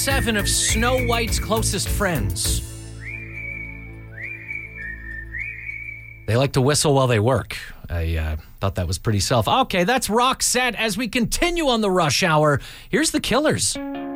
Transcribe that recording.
7 of Snow White's closest friends. They like to whistle while they work. I thought that was pretty self. Okay, that's Roxette. As we continue on the Rush Hour, here's the Killers.